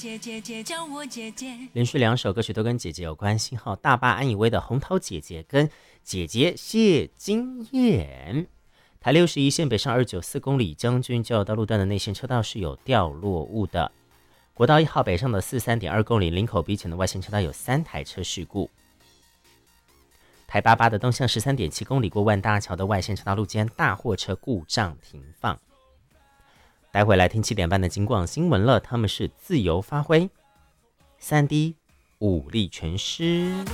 姐姐姐叫我姐姐。 连续2首歌曲都跟姐姐有关系哈，大巴安以威的《红桃姐姐》跟姐姐谢金燕。台61线北上294公里将军交流道路段的内线车道是有掉落物的。国道1号北上的43.2公里林口鼻前的外线车道有3台车事故。台88的东向13.7公里过万大桥的外线车道路间大货车故障停放。待会来听7点半的警广新闻了，他们是自由发挥，3D 武力全施。